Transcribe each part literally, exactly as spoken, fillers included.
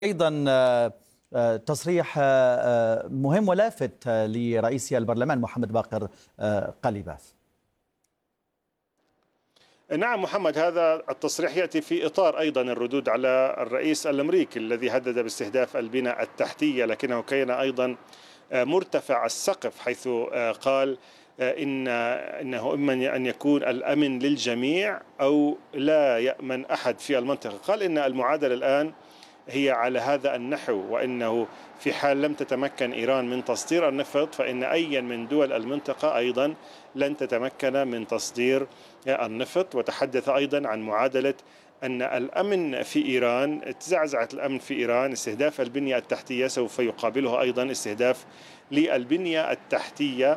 أيضا تصريح مهم ولافت لرئيس البرلمان محمد باقر قليباف. نعم محمد، هذا التصريح يأتي في إطار أيضا الردود على الرئيس الأمريكي الذي هدد باستهداف البنى التحتية، لكنه كان أيضا مرتفع السقف، حيث قال إن إنه إما أن يكون الأمن للجميع أو لا يأمن أحد في المنطقة. قال إن المعادلة الآن هي على هذا النحو، وإنه في حال لم تتمكن إيران من تصدير النفط فإن أي من دول المنطقة أيضا لن تتمكن من تصدير النفط. وتحدث أيضا عن معادلة أن الأمن في إيران، تزعزعت الأمن في إيران، استهداف البنية التحتية سوف يقابله أيضا استهداف للبنية التحتية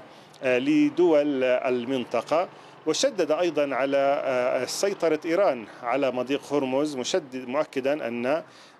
لدول المنطقة. وشدد أيضا على سيطرة إيران على مضيق هرمز، مشدد مؤكدا أن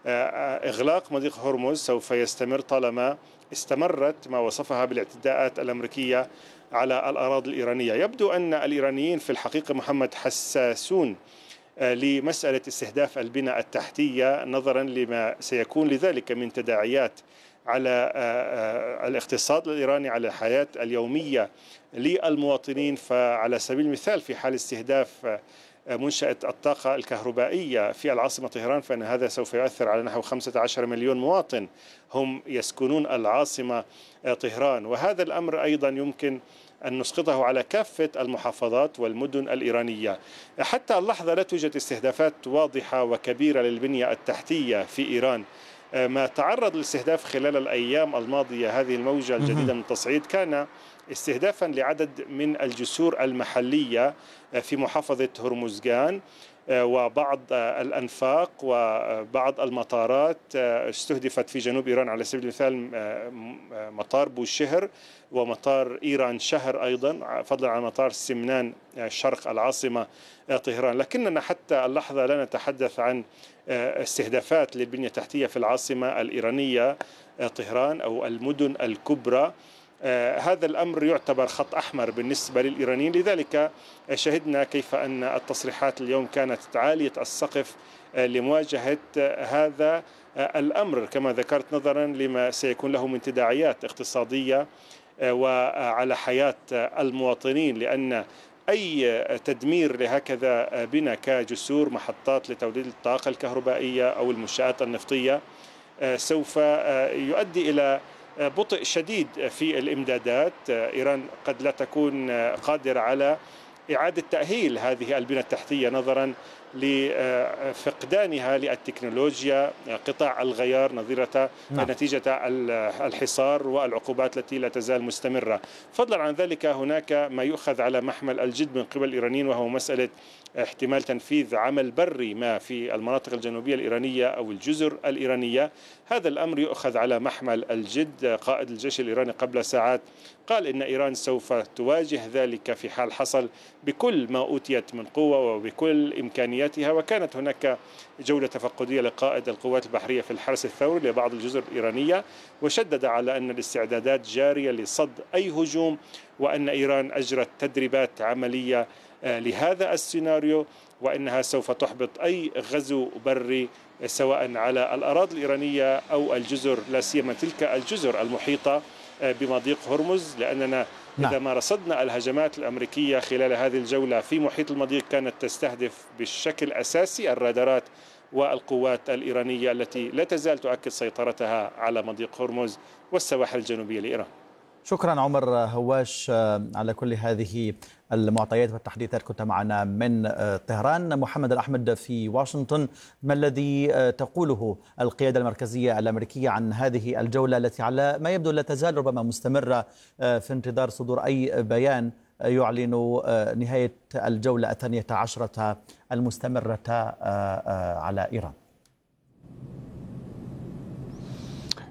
إغلاق مضيق هرمز سوف يستمر طالما استمرت ما وصفها بالاعتداءات الأمريكية على الأراضي الإيرانية. يبدو أن الإيرانيين في الحقيقة محمد حساسون لمسألة استهداف البنى التحتية، نظرا لما سيكون لذلك من تداعيات على الاقتصاد الإيراني، على الحياة اليومية للمواطنين. فعلى سبيل المثال في حال استهداف منشأة الطاقة الكهربائية في العاصمة طهران، فإن هذا سوف يؤثر على نحو خمسة عشر مليون مواطن هم يسكنون العاصمة طهران. وهذا الأمر أيضا يمكن أن نسقطه على كافة المحافظات والمدن الإيرانية. حتى اللحظة لا توجد استهدافات واضحة وكبيرة للبنية التحتية في إيران. ما تعرض للاستهداف خلال الأيام الماضية هذه الموجة الجديدة من التصعيد كان استهدافا لعدد من الجسور المحلية في محافظة هرمزغان وبعض الأنفاق وبعض المطارات استهدفت في جنوب إيران، على سبيل المثال مطار بوشهر ومطار إيران شهر أيضا، فضلا عن مطار سمنان شرق العاصمة طهران. لكننا حتى اللحظة لا نتحدث عن استهدافات للبنية التحتية في العاصمة الإيرانية طهران أو المدن الكبرى. آه هذا الأمر يعتبر خط أحمر بالنسبة للإيرانيين. لذلك شهدنا كيف أن التصريحات اليوم كانت عالية السقف آه لمواجهة آه هذا آه الأمر، كما ذكرت، نظرا لما سيكون له من تداعيات اقتصادية آه وعلى حياة آه المواطنين، لأن أي تدمير لهكذا بنى كجسور محطات لتوليد الطاقة الكهربائية أو المنشآت النفطية آه سوف آه يؤدي إلى بطء شديد في الإمدادات. إيران قد لا تكون قادرة على إعادة تأهيل هذه البنى التحتية نظرا لفقدانها للتكنولوجيا، قطاع الغيار نظيرة نعم. نتيجة الحصار والعقوبات التي لا تزال مستمرة. فضلا عن ذلك هناك ما يؤخذ على محمل الجد من قبل الإيرانيين، وهو مسألة احتمال تنفيذ عمل بري ما في المناطق الجنوبية الإيرانية أو الجزر الإيرانية. هذا الأمر يؤخذ على محمل الجد. قائد الجيش الإيراني قبل ساعات قال إن إيران سوف تواجه ذلك في حال حصل بكل ما أوتيت من قوة وبكل إمكانياتها. وكانت هناك جولة تفقدية لقائد القوات البحرية في الحرس الثوري لبعض الجزر الإيرانية، وشدد على أن الاستعدادات جارية لصد أي هجوم، وأن إيران أجرت تدريبات عملية لهذا السيناريو، وأنها سوف تحبط أي غزو بري سواء على الأراضي الإيرانية أو الجزر، لا سيما تلك الجزر المحيطة بمضيق هرمز. لأننا نعم. إذا ما رصدنا الهجمات الأمريكية خلال هذه الجولة في محيط المضيق كانت تستهدف بشكل أساسي الرادارات والقوات الإيرانية التي لا تزال تؤكد سيطرتها على مضيق هرمز والسواحل الجنوبية لإيران. شكرا عمر هواش على كل هذه المعطيات والتحديثات، كنت معنا من طهران. محمد الأحمد في واشنطن، ما الذي تقوله القيادة المركزية الأمريكية عن هذه الجولة التي على ما يبدو لا تزال ربما مستمرة في انتظار صدور أي بيان يعلن نهاية الجولة الثانية عشرة المستمرة على إيران؟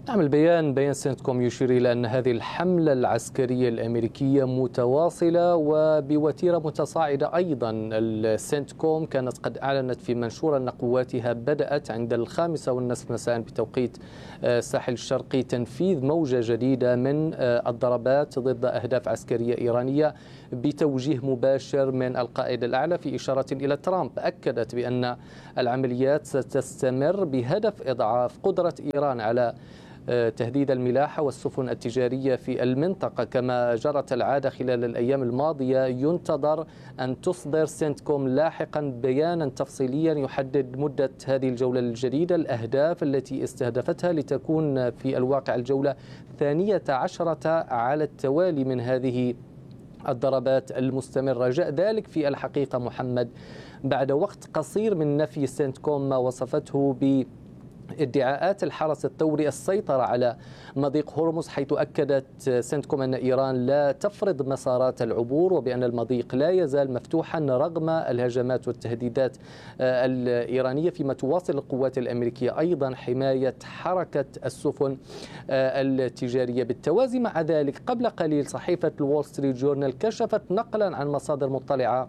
نعم، البيان بيان سنتكوم يشير إلى أن هذه الحملة العسكرية الأمريكية متواصلة وبوتيرة متصاعدة. أيضا السنتكوم كانت قد أعلنت في منشور أن قواتها بدأت عند الخامسة والنصف مساء بتوقيت الساحل الشرقي تنفيذ موجة جديدة من الضربات ضد أهداف عسكرية إيرانية بتوجيه مباشر من القائد الأعلى، في إشارة إلى ترامب. أكدت بأن العمليات ستستمر بهدف إضعاف قدرة إيران على تهديد الملاحة والسفن التجارية في المنطقة. كما جرت العادة خلال الأيام الماضية، ينتظر أن تصدر سنتكوم لاحقا بيانا تفصيليا يحدد مدة هذه الجولة الجديدة، الأهداف التي استهدفتها، لتكون في الواقع الجولة ثانية عشرة على التوالي من هذه الضربات المستمرة. جاء ذلك في الحقيقة محمد بعد وقت قصير من نفي سنتكوم ما وصفته ب ادعاءات الحرس الثوري السيطرة على مضيق هرمز، حيث أكدت سنتكوم أن إيران لا تفرض مسارات العبور وبأن المضيق لا يزال مفتوحا رغم الهجمات والتهديدات الإيرانية، فيما تواصل القوات الأمريكية أيضا حماية حركة السفن التجارية. بالتوازي مع ذلك، قبل قليل صحيفة الوول ستريت جورنال كشفت نقلا عن مصادر مطلعة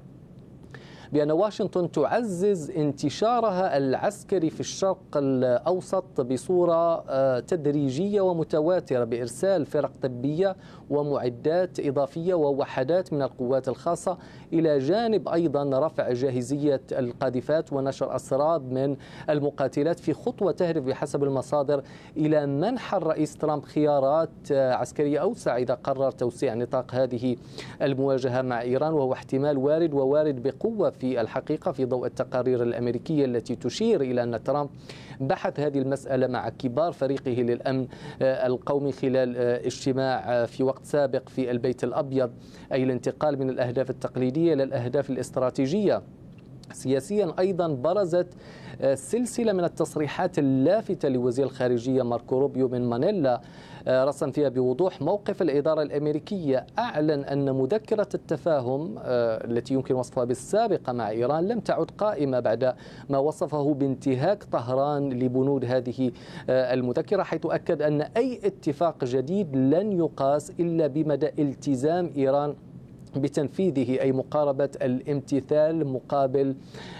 بأن واشنطن تعزز انتشارها العسكري في الشرق الأوسط بصورة تدريجية ومتواترة، بإرسال فرق طبية ومعدات إضافية ووحدات من القوات الخاصة، إلى جانب أيضا رفع جاهزية القاذفات ونشر أسراب من المقاتلات، في خطوة تهدف بحسب المصادر إلى منح الرئيس ترامب خيارات عسكرية أوسع إذا قرر توسيع نطاق هذه المواجهة مع إيران، وهو احتمال وارد ووارد بقوة في الحقيقة في ضوء التقارير الأمريكية التي تشير إلى أن ترامب بحث هذه المسألة مع كبار فريقه للأمن القومي خلال اجتماع في وقت سابق في البيت الأبيض، أي الانتقال من الأهداف التقليدية إلى الأهداف الاستراتيجية. سياسيا أيضا برزت سلسلة من التصريحات اللافتة لوزير الخارجية ماركو روبيو من مانيلا، رسم فيها بوضوح موقف الإدارة الأمريكية. أعلن أن مذكرة التفاهم التي يمكن وصفها بالسابقة مع إيران لم تعد قائمة بعد ما وصفه بانتهاك طهران لبنود هذه المذكرة، حيث أكد أن أي اتفاق جديد لن يقاس إلا بمدى التزام إيران بتنفيذه، أي مقاربة الامتثال مقابل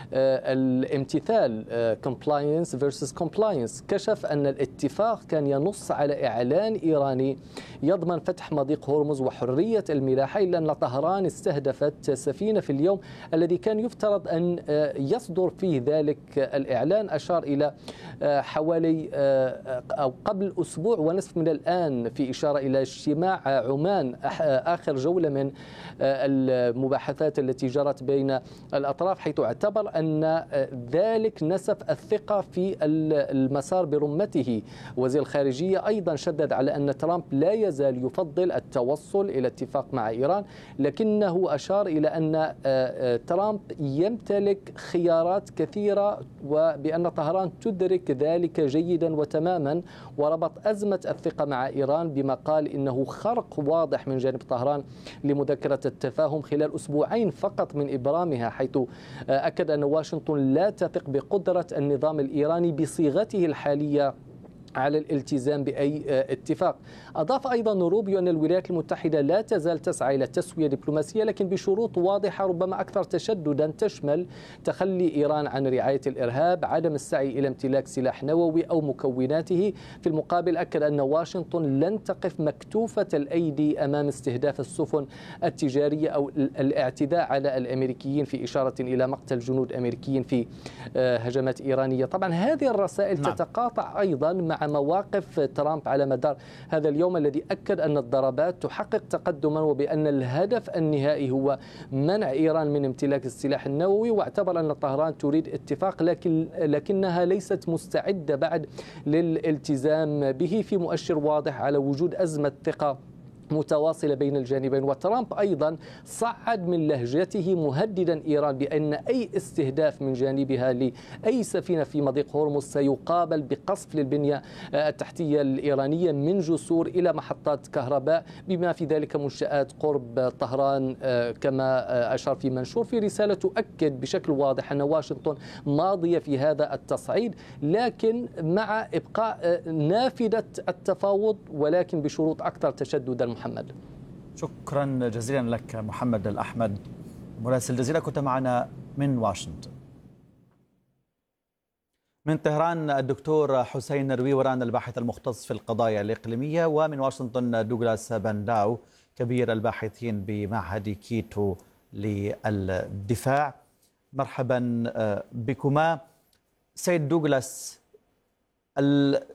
الامتثال compliance versus compliance. كشف أن الاتفاق كان ينص على إعلان إيراني يضمن فتح مضيق هرمز وحرية الملاحة، إلا أن طهران استهدفت سفينة في اليوم الذي كان يفترض أن يصدر فيه ذلك الإعلان. أشار إلى حوالي أو قبل أسبوع ونصف من الآن، في إشارة إلى اجتماع عمان آخر جولة من المباحثات التي جرت بين الأطراف، حيث اعتبر أن ذلك نسف الثقة في المسار برمته. وزير الخارجية أيضا شدد على أن ترامب لا يزال يفضل التوصل إلى اتفاق مع إيران، لكنه أشار إلى أن ترامب يمتلك خيارات كثيرة وبأن طهران تدرك ذلك جيدا وتماما، وربط أزمة الثقة مع إيران بما قال إنه خرق واضح من جانب طهران لمذكرة التفاهم خلال أسبوعين فقط من إبرامها، حيث أكد أن واشنطن لا تثق بقدرة النظام الإيراني بصيغته الحالية على الالتزام بأي اتفاق. أضاف أيضا روبيو أن الولايات المتحدة لا تزال تسعى إلى تسوية دبلوماسية، لكن بشروط واضحة ربما أكثر تشددا، تشمل تخلي إيران عن رعاية الإرهاب، عدم السعي إلى امتلاك سلاح نووي أو مكوناته. في المقابل أكد أن واشنطن لن تقف مكتوفة الأيدي أمام استهداف السفن التجارية أو الاعتداء على الأمريكيين، في إشارة إلى مقتل جنود أمريكيين في هجمات إيرانية. طبعا هذه الرسائل نعم. تتقاطع أيضا مع مواقف ترامب على مدار هذا اليوم، الذي أكد أن الضربات تحقق تقدما وبأن الهدف النهائي هو منع إيران من امتلاك السلاح النووي، واعتبر أن طهران تريد اتفاق لكن لكنها ليست مستعدة بعد للالتزام به، في مؤشر واضح على وجود أزمة ثقة متواصلة بين الجانبين. وترامب أيضا صعد من لهجته مهددا إيران بأن أي استهداف من جانبها لأي سفينة في مضيق هرمز سيقابل بقصف للبنية التحتية الإيرانية من جسور إلى محطات كهرباء، بما في ذلك منشآت قرب طهران، كما أشار في منشور في رسالة تؤكد بشكل واضح أن واشنطن ماضية في هذا التصعيد، لكن مع إبقاء نافذة التفاوض ولكن بشروط أكثر تشددا. محمد، شكرا جزيلا لك محمد الأحمد، مراسل جزيرة كنت معنا من واشنطن. من طهران الدكتور حسين رويوران الباحث المختص في القضايا الإقليمية، ومن واشنطن دوغلاس بانداو كبير الباحثين بمعهد كيتو للدفاع. مرحبا بكما. سيد دوغلاس،